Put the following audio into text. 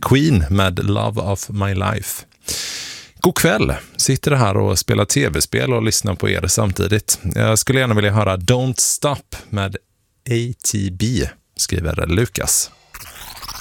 Queen med Love of My Life. God kväll, sitter här och spelar tv-spel och lyssnar på er samtidigt. Jag skulle gärna vilja höra Don't Stop med ATB, skriver Lukas.